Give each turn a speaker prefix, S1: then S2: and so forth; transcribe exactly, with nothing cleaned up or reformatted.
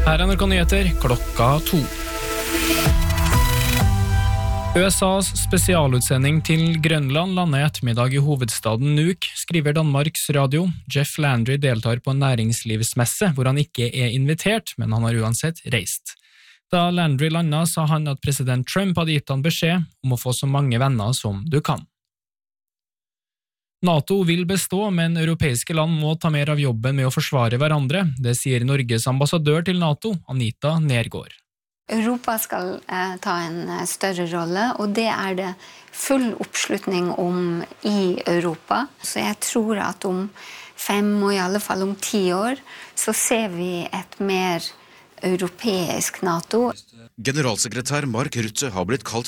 S1: Her er N R K Nyheter, klokka to. U S A's spesialutsending til Grønland lander i ettermiddag i hovedstaden Nuuk, skriver Danmarks Radio. Jeff Landry deltar på en næringslivsmesse, hvor han ikke er invitert, men han har uansett reist. Da Landry landet, sa han at president Trump hadde gitt han beskjed om å få så mange venner som du kan. NATO vil bestå, men europeiske land må ta mer av jobben med å forsvare hverandre. Det sier Norges ambassadør til NATO, Anita Nergård.
S2: Europa skal eh, ta en større rolle, og det er det full oppslutning om i Europa. Så jeg tror at om fem, og i alle fall om ti år, så ser vi et mer europeisk NATO.
S3: Generalsekretær Mark Rutte har blitt kalt